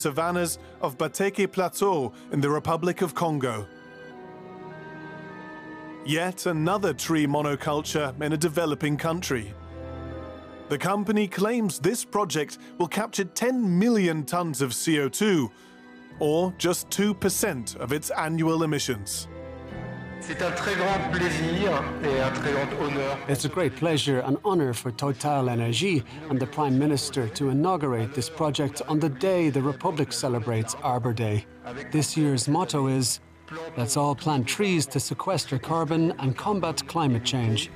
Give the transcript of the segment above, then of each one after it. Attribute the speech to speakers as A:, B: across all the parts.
A: savannas of Bateke Plateau in the Republic of Congo. Yet another tree monoculture in a developing country. The company claims this project will capture 10 million tons of CO2, or just 2% of its annual emissions.
B: It's a great pleasure and honor for Total Energy and the Prime Minister to inaugurate this project on the day the Republic celebrates Arbor Day. This year's motto is, "Let's all plant trees to sequester carbon and combat climate change."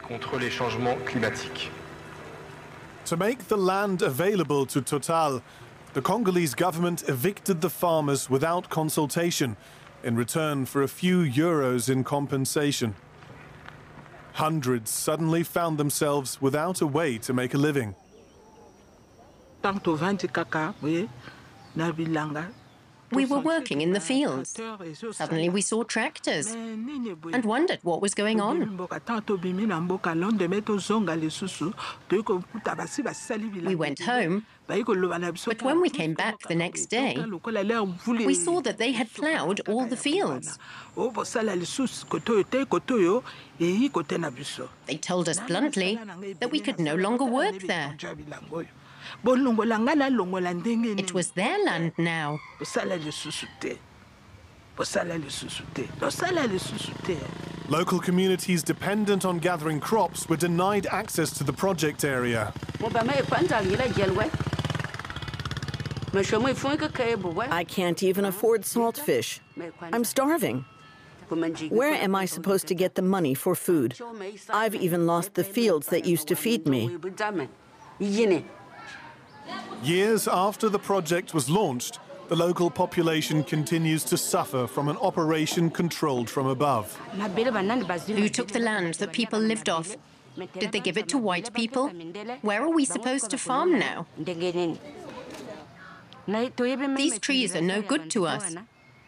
A: To make the land available to Total, the Congolese government evicted the farmers without consultation in return for a few euros in compensation. Hundreds suddenly found themselves without a way to make a living.
C: We were working in the fields. Suddenly we saw tractors and wondered what was going on. We went home, but when we came back the next day, we saw that they had ploughed all the fields. They told us bluntly that we could no longer work there. It was their land now.
A: Local communities dependent on gathering crops were denied access to the project area.
D: I can't even afford salt fish. I'm starving. Where am I supposed to get the money for food? I've even lost the fields that used to feed me.
A: Years after the project was launched, the local population continues to suffer from an operation controlled from above.
C: Who took the land that people lived off? Did they give it to white people? Where are we supposed to farm now? These trees are no good to us.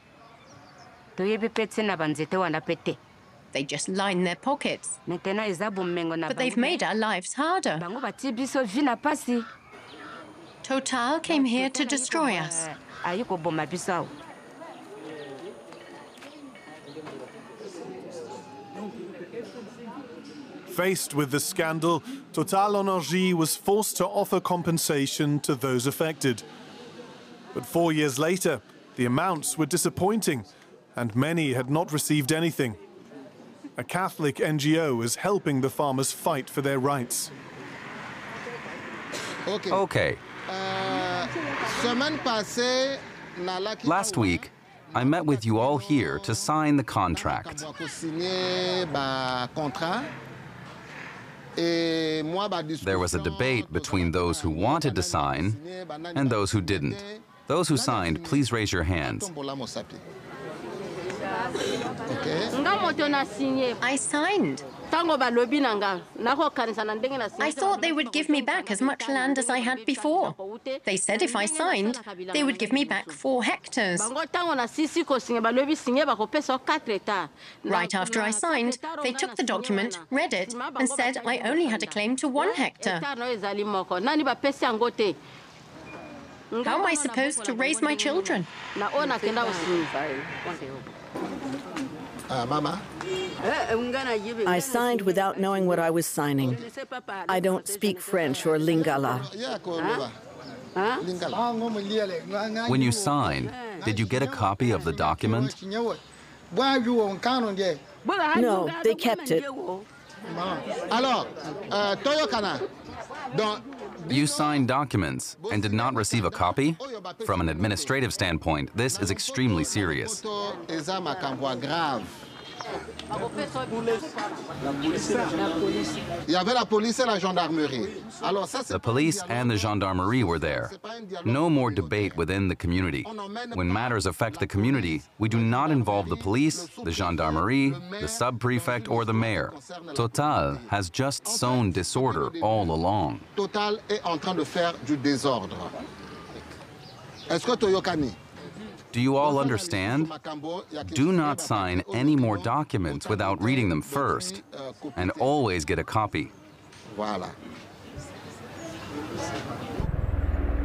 C: They just line their pockets. But they've made our lives harder. Total came here to destroy us.
A: Faced with the scandal, Total Energy was forced to offer compensation to those affected. But 4 years later, the amounts were disappointing, and many had not received anything. A Catholic NGO is helping the farmers fight for their rights.
E: Okay. Last week, I met with you all here to sign the contract. There was a debate between those who wanted to sign and those who didn't. Those who signed, please raise your hands.
C: I signed. I thought they would give me back as much land as I had before. They said if I signed, they would give me back 4 hectares. Right after I signed, they took the document, read it, and said I only had a claim to 1 hectare. How am I supposed to raise my children?
D: Mama? I signed without knowing what I was signing. I don't speak French or Lingala.
E: When you signed, did you get a copy of the document?
D: No, they kept it.
E: You signed documents and did not receive a copy? From an administrative standpoint, this is extremely serious. The police and the gendarmerie were there. No more debate within the community. When matters affect the community, we do not involve the police, the gendarmerie, the sub-prefect, or the mayor. Total has just sown disorder all along.
F: Total est en train de faire du désordre. Est-ce que Toyokani?
E: Do you all understand? Do not sign any more documents without reading them first, and always get a copy.
F: Voilà.